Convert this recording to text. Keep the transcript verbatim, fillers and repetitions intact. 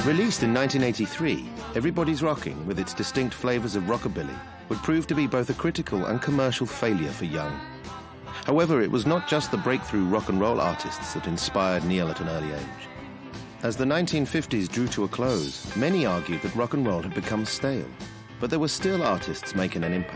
Released in nineteen eighty-three, Everybody's Rocking, with its distinct flavours of rockabilly, would prove to be both a critical and commercial failure for Young. However, it was not just the breakthrough rock and roll artists that inspired Neil at an early age. As the nineteen fifties drew to a close, many argued that rock and roll had become stale, but there were still artists making an impact.